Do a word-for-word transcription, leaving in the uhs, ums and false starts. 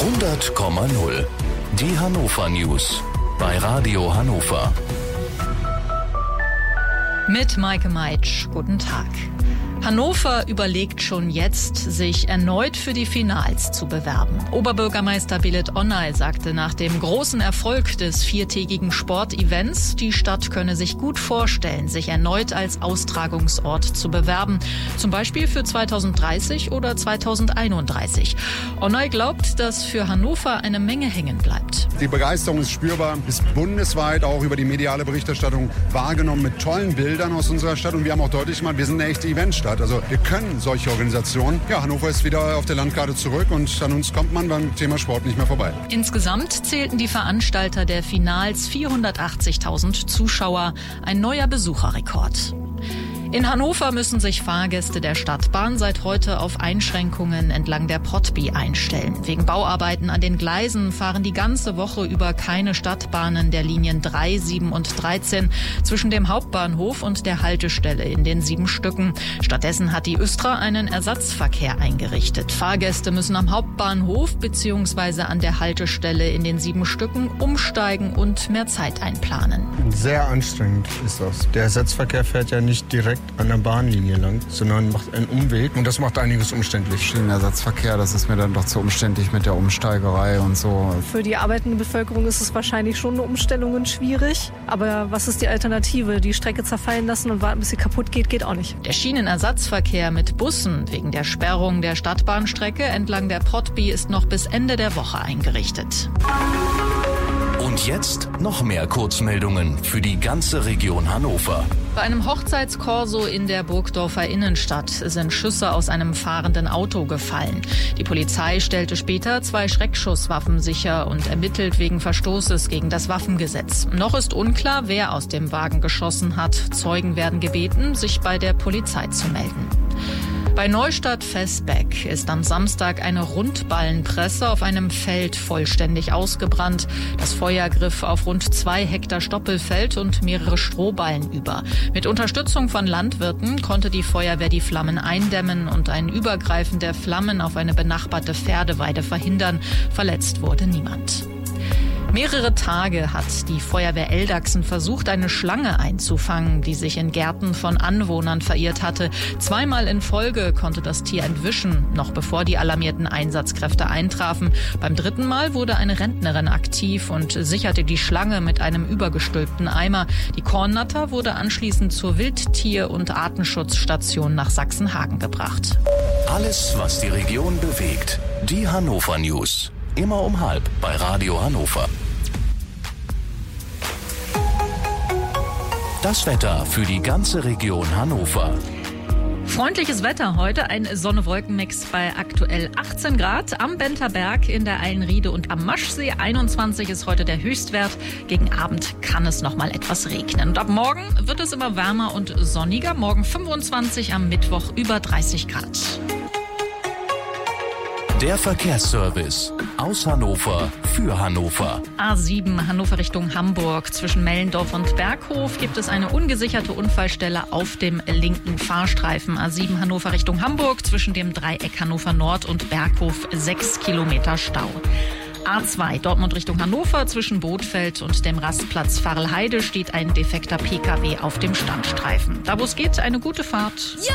hundert Komma null. Die Hannover News bei Radio Hannover. Mit Maike Meitsch, guten Tag. Hannover überlegt schon jetzt, sich erneut für die Finals zu bewerben. Oberbürgermeister Belit Onay sagte nach dem großen Erfolg des viertägigen Sportevents, die Stadt könne sich gut vorstellen, sich erneut als Austragungsort zu bewerben. Zum Beispiel für zweitausenddreißig oder zweitausendeinunddreißig. Onay glaubt, dass für Hannover eine Menge hängen bleibt. Die Begeisterung ist spürbar, ist bundesweit auch über die mediale Berichterstattung wahrgenommen mit tollen Bildern aus unserer Stadt. Und wir haben auch deutlich gemacht, wir sind eine echte Eventstadt. Also wir können solche Organisationen. Ja, Hannover ist wieder auf der Landkarte zurück und an uns kommt man beim Thema Sport nicht mehr vorbei. Insgesamt zählten die Veranstalter der Finals vierhundertachtzigtausend Zuschauer, ein neuer Besucherrekord. In Hannover müssen sich Fahrgäste der Stadtbahn seit heute auf Einschränkungen entlang der Potby einstellen. Wegen Bauarbeiten an den Gleisen fahren die ganze Woche über keine Stadtbahnen der Linien drei, sieben und dreizehn zwischen dem Hauptbahnhof und der Haltestelle in den sieben Stücken. Stattdessen hat die Östra einen Ersatzverkehr eingerichtet. Fahrgäste müssen am Hauptbahnhof bzw. an der Haltestelle in den sieben Stücken umsteigen und mehr Zeit einplanen. Sehr anstrengend ist das. Der Ersatzverkehr fährt ja nicht direkt an der Bahnlinie lang, sondern macht einen Umweg und das macht einiges umständlich. Schienenersatzverkehr, das ist mir dann doch zu umständlich mit der Umsteigerei und so. Für die arbeitende Bevölkerung ist es wahrscheinlich schon eine Umstellung und schwierig. Aber was ist die Alternative? Die Strecke zerfallen lassen und warten, bis sie kaputt geht, geht auch nicht. Der Schienenersatzverkehr mit Bussen wegen der Sperrung der Stadtbahnstrecke entlang der Potby ist noch bis Ende der Woche eingerichtet. Und jetzt noch mehr Kurzmeldungen für die ganze Region Hannover. Bei einem Hochzeitskorso in der Burgdorfer Innenstadt sind Schüsse aus einem fahrenden Auto gefallen. Die Polizei stellte später zwei Schreckschusswaffen sicher und ermittelt wegen Verstoßes gegen das Waffengesetz. Noch ist unklar, wer aus dem Wagen geschossen hat. Zeugen werden gebeten, sich bei der Polizei zu melden. Bei Neustadt-Vesbeck ist am Samstag eine Rundballenpresse auf einem Feld vollständig ausgebrannt. Das Feuer griff auf rund zwei Hektar Stoppelfeld und mehrere Strohballen über. Mit Unterstützung von Landwirten konnte die Feuerwehr die Flammen eindämmen und ein Übergreifen der Flammen auf eine benachbarte Pferdeweide verhindern. Verletzt wurde niemand. Mehrere Tage hat die Feuerwehr Eldachsen versucht, eine Schlange einzufangen, die sich in Gärten von Anwohnern verirrt hatte. Zweimal in Folge konnte das Tier entwischen, noch bevor die alarmierten Einsatzkräfte eintrafen. Beim dritten Mal wurde eine Rentnerin aktiv und sicherte die Schlange mit einem übergestülpten Eimer. Die Kornnatter wurde anschließend zur Wildtier- und Artenschutzstation nach Sachsenhagen gebracht. Alles, was die Region bewegt. Die Hannover News. Immer um halb bei Radio Hannover. Das Wetter für die ganze Region Hannover. Freundliches Wetter heute, ein Sonne-Wolken-Mix bei aktuell achtzehn Grad. Am Benterberg, in der Eilenriede und am Maschsee einundzwanzig ist heute der Höchstwert. Gegen Abend kann es noch mal etwas regnen. Und ab morgen wird es immer wärmer und sonniger. Morgen fünfundzwanzig, am Mittwoch über dreißig Grad. Der Verkehrsservice aus Hannover für Hannover. A sieben Hannover Richtung Hamburg. Zwischen Mellendorf und Berghof gibt es eine ungesicherte Unfallstelle auf dem linken Fahrstreifen. A sieben Hannover Richtung Hamburg. Zwischen dem Dreieck Hannover Nord und Berghof sechs Kilometer Stau. A zwei Dortmund Richtung Hannover. Zwischen Bothfeld und dem Rastplatz Farlheide steht ein defekter P K W auf dem Standstreifen. Da wo es geht, eine gute Fahrt. Ja!